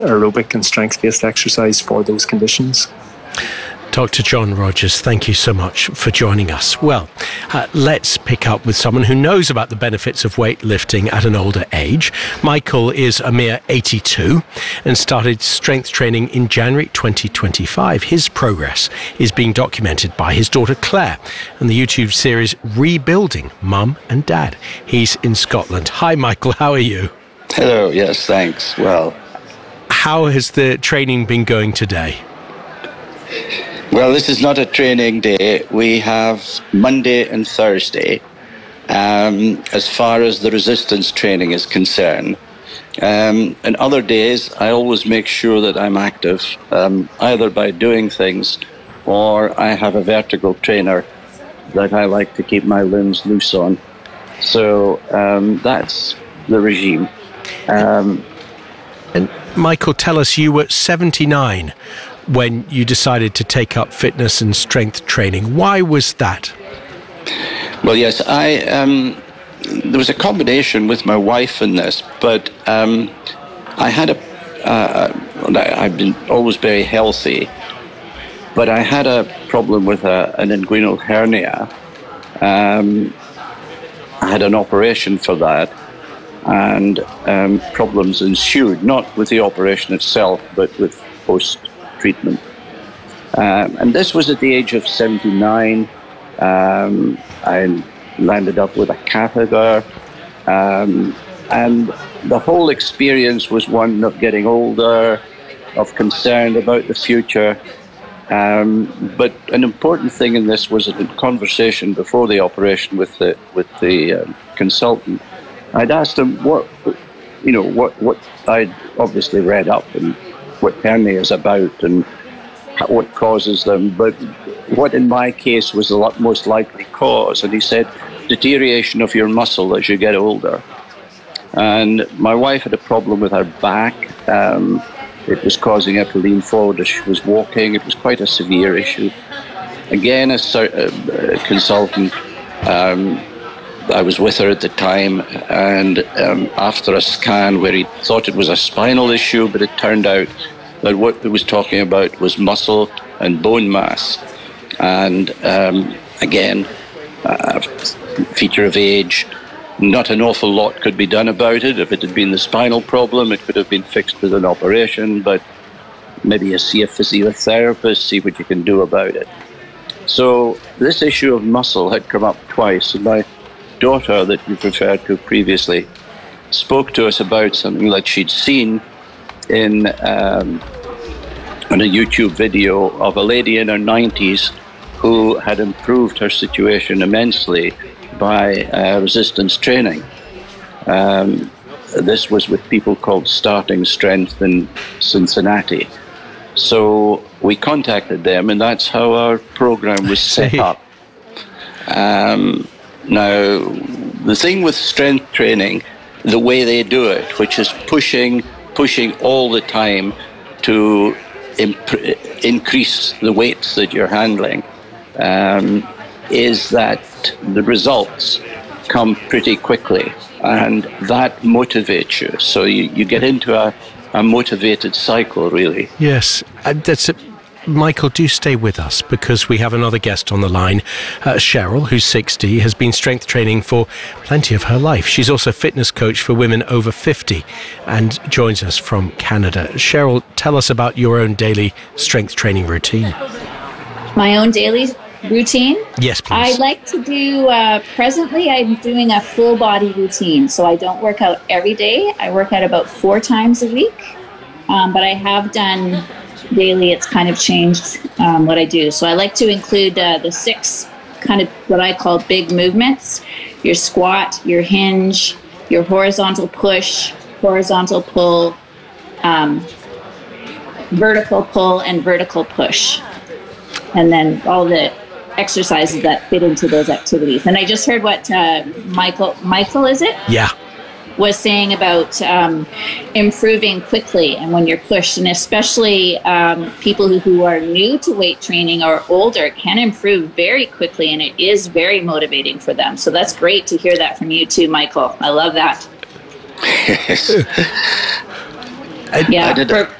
aerobic and strength-based exercise for those conditions. Dr. John Rogers, thank you so much for joining us. Well, let's pick up with someone who knows about the benefits of weightlifting at an older age. Michael is a mere 82 and started strength training in January 2025. His progress is being documented by his daughter Claire and the YouTube series Rebuilding Mum and Dad. He's in Scotland. Hi, Michael. How are you? Hello. Yes, thanks. Well, how has the training been going today? Well, this is not a training day. We have Monday and Thursday as far as the resistance training is concerned. And other days, I always make sure that I'm active, either by doing things or I have a vertical trainer that I like to keep my limbs loose on. So that's the regime. And Michael, tell us, you were 79 when you decided to take up fitness and strength training. Why was that? Well, yes, there was a combination with my wife in this, but I had I've been always very healthy, but I had a problem with an inguinal hernia. I had an operation for that, and problems ensued, not with the operation itself, but with post-treatment. And this was at the age of 79. I landed up with a catheter, and the whole experience was one of getting older, of concern about the future. But an important thing in this was a conversation before the operation with the consultant. I'd asked him what I'd obviously read up and what hernia is about and what causes them, but what in my case was the most likely cause. And he said, deterioration of your muscle as you get older. And my wife had a problem with her back. It was causing her to lean forward as she was walking. It was quite a severe issue. Again, as a consultant, I was with her at the time, and after a scan where he thought it was a spinal issue, but it turned out that what he was talking about was muscle and bone mass. And again, feature of age, not an awful lot could be done about it. If it had been the spinal problem, it could have been fixed with an operation, but maybe you see a physiotherapist, see what you can do about it. So this issue of muscle had come up twice, and my daughter that you've referred to previously spoke to us about something that she'd seen in a YouTube video of a lady in her 90s who had improved her situation immensely by resistance training. This was with people called Starting Strength in Cincinnati. So we contacted them, and that's how our program was set up. Now, the thing with strength training, the way they do it, which is pushing all the time to increase the weights that you're handling, is that the results come pretty quickly, and that motivates you. So you get into a motivated cycle, really. Yes, that's it. Michael, do stay with us, because we have another guest on the line. Cheryl, who's 60, has been strength training for plenty of her life. She's also a fitness coach for women over 50 and joins us from Canada. Cheryl, tell us about your own daily strength training routine. My own daily routine? Yes, please. I like to do, presently I'm doing a full body routine. So I don't work out every day. I work out about 4 times a week. But I have done daily, it's kind of changed what I do. So I like to include the 6 kind of what I call big movements: your squat, your hinge, your horizontal push, horizontal pull, vertical pull, and vertical push. And then all the exercises that fit into those activities. And I just heard what Michael, is it? Yeah. Was saying about improving quickly and when you're pushed, and especially people who are new to weight training or older can improve very quickly, and it is very motivating for them. So that's great to hear that from you too, Michael. I love that. Yeah. I did For